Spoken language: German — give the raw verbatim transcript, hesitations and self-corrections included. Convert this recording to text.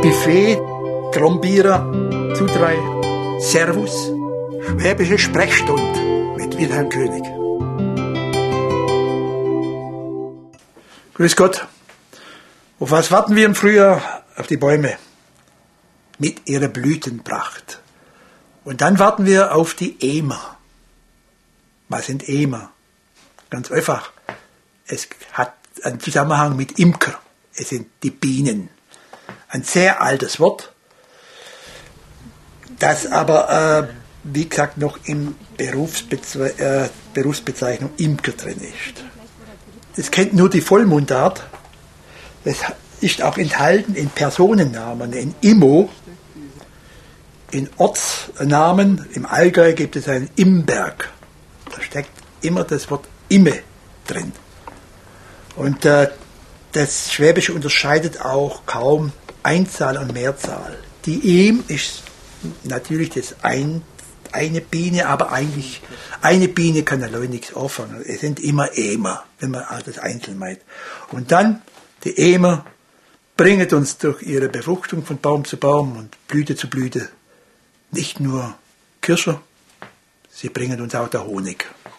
Buffet, Trombierer, Zudrei, Servus, Schwäbische Sprechstunde mit Wilhelm König. Grüß Gott. Auf was warten wir im Frühjahr? Auf die Bäume mit ihrer Blütenpracht. Und dann warten wir auf die Emer. Was sind Emer? Ganz einfach. Es hat einen Zusammenhang mit Imker. Es sind die Bienen. Ein sehr altes Wort, das aber, äh, wie gesagt, noch in Berufsbeze äh, Berufsbezeichnung Imker drin ist. Das kennt nur die Vollmundart. Das ist auch enthalten in Personennamen, in Immo, in Ortsnamen. Im Allgäu gibt es einen Imberg. Da steckt immer das Wort Imme drin. Und äh, das Schwäbische unterscheidet auch kaum Einzahl und Mehrzahl. Die Em ist natürlich das ein, eine Biene, aber eigentlich eine Biene kann allein nichts auffangen. Es sind immer Emer, wenn man das einzeln meint. Und dann die Emer bringen uns durch ihre Befruchtung von Baum zu Baum und Blüte zu Blüte nicht nur Kirsche, sie bringen uns auch der Honig.